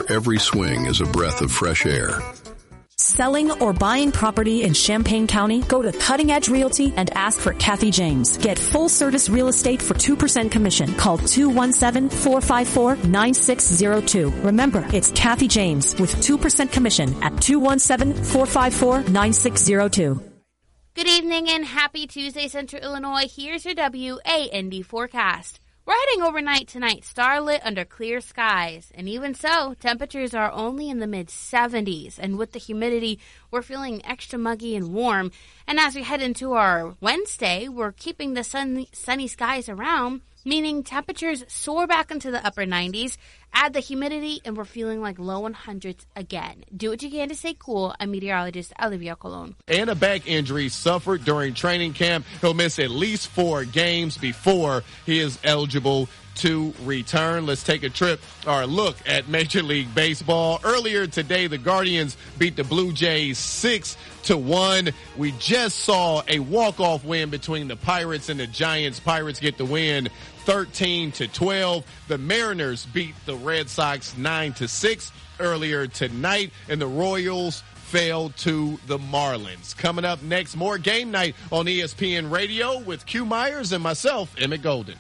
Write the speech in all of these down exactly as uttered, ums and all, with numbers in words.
where every swing is a breath of fresh air. Selling or buying property in Champaign County? Go to Cutting Edge Realty and ask for Kathy James. Get full service real estate for two percent commission. Call two one seven, four five four, nine six zero two. Remember, it's Kathy James with two percent commission at two one seven, four five four, nine six zero two. Good evening and happy Tuesday, Central Illinois. Here's your W A N D forecast. We're heading overnight tonight, starlit under clear skies. And even so, temperatures are only in the mid seventies. And with the humidity, we're feeling extra muggy and warm. And as we head into our Wednesday, we're keeping the sunny, sunny skies around, meaning temperatures soar back into the upper nineties. Add the humidity, and we're feeling like low hundreds again. Do what you can to stay cool. I'm meteorologist Olivia Colon. And a back injury suffered during training camp. He'll miss at least four games before he is eligible to return. Let's take a trip or a look at Major League Baseball. Earlier today, the Guardians beat the Blue Jays six to one. We just saw a walk-off win between the Pirates and the Giants. Pirates get the win thirteen to twelve. The Mariners beat the Red Sox nine to six earlier tonight, and the Royals fell to the Marlins. Coming up next, more Game Night on E S P N Radio with Q Myers and myself, Emmett Golden.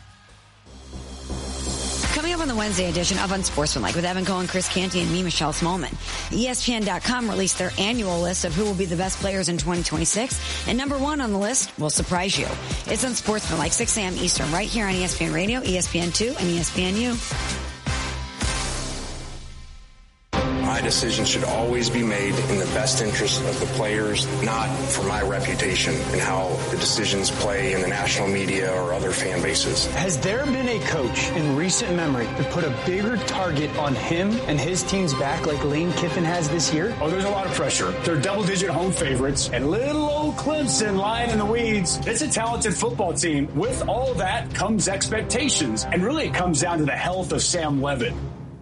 Coming up on the Wednesday edition of Unsportsmanlike with Evan Cohen, Chris Canty, and me, Michelle Smallman. E S P N dot com released their annual list of who will be the best players in twenty twenty-six, and number one on the list will surprise you. It's Unsportsmanlike, six a.m. Eastern, right here on E S P N Radio, E S P N two, and E S P N U. My decision should always be made in the best interest of the players, not for my reputation and how the decisions play in the national media or other fan bases. Has there been a coach in recent memory that put a bigger target on him and his team's back like Lane Kiffin has this year? Oh, there's a lot of pressure. They're double-digit home favorites, and little old Clemson lying in the weeds. It's a talented football team. With all that comes expectations, and really it comes down to the health of Sam Leavitt.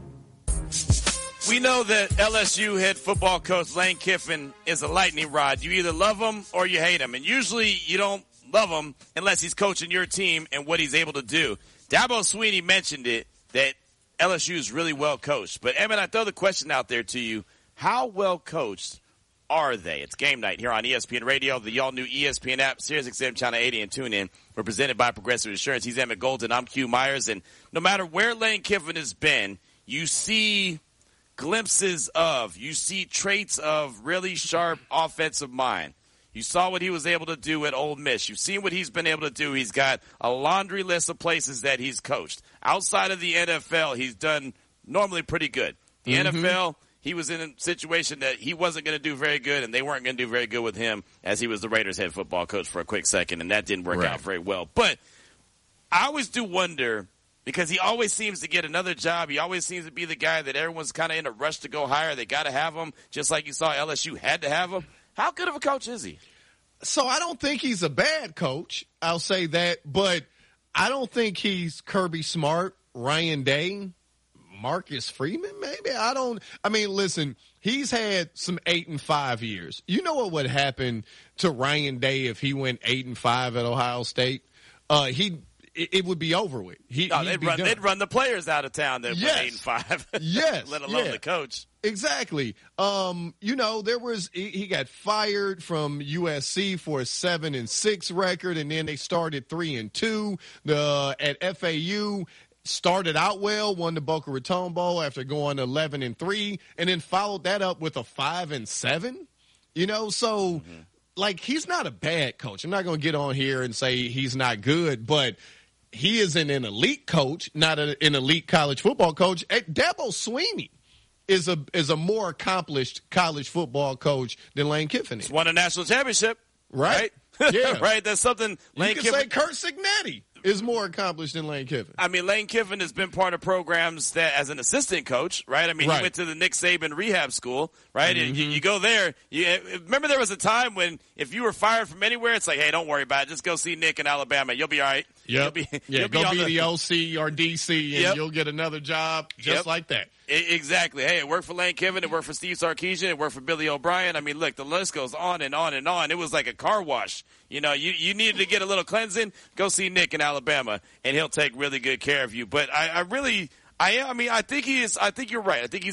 We know that L S U head football coach Lane Kiffin is a lightning rod. You either love him or you hate him. And usually you don't love him unless he's coaching your team and what he's able to do. Dabo Swinney mentioned it, that L S U is really well coached. But, Emmett, I throw the question out there to you. How well coached are they? It's Game Night here on E S P N Radio, the all-new E S P N app, SiriusXM Channel eighty, and TuneIn. We're presented by Progressive Insurance. He's Emmett Golden. I'm Q Myers. And no matter where Lane Kiffin has been, you see glimpses of, you see traits of really sharp offensive mind. You saw what he was able to do at Ole Miss. You've seen what he's been able to do. He's got a laundry list of places that he's coached. Outside of the N F L, he's done normally pretty good. The mm-hmm. N F L, he was in a situation that he wasn't going to do very good, and they weren't going to do very good with him as he was the Raiders head football coach for a quick second, and that didn't work right. out very well. But I always do wonder, because he always seems to get another job. He always seems to be the guy that everyone's kind of in a rush to go hire. They got to have him, just like you saw L S U had to have him. How good of a coach is he? So I don't think he's a bad coach. I'll say that. But I don't think he's Kirby Smart, Ryan Day, Marcus Freeman, maybe. I don't. I mean, listen, he's had some eight and five years. You know what would happen to Ryan Day if he went eight and five at Ohio State? Uh, he. It would be over with. He, no, they'd, run, they'd run the players out of town that yes. were eight and five. Yes. Let alone yeah. the coach. Exactly. Um, you know, there was, he, he got fired from U S C for a seven and six record, and then they started three and two. The, at F A U, started out well, won the Boca Raton Bowl after going eleven and three, and then followed that up with a five and seven. You know, so, mm-hmm. like, he's not a bad coach. I'm not going to get on here and say he's not good, but he isn't an elite coach, not a, an elite college football coach. Dabo Swinney is a is a more accomplished college football coach than Lane Kiffin is. He's won a national championship, right? right? Yeah, right. That's something. Lane you can Kiffin say Kurt Signetti is more accomplished than Lane Kiffin. I mean, Lane Kiffin has been part of programs that, as an assistant coach, right? I mean, right. he went to the Nick Saban rehab school, right? Mm-hmm. And you, you go there. You, remember, there was a time when if you were fired from anywhere, it's like, hey, don't worry about it. Just go see Nick in Alabama. You'll be all right. Yep. You'll be, yeah, you'll go be, be the, the O C or D C, and yep. you'll get another job just yep. like that. I, exactly. Hey, it worked for Lane Kiffin. It worked for Steve Sarkisian. It worked for Billy O'Brien. I mean, look, the list goes on and on and on. It was like a car wash. You know, you, you needed to get a little cleansing. Go see Nick in Alabama, and he'll take really good care of you. But I, I really, I, I mean, I think he is. I think you're right. I think he's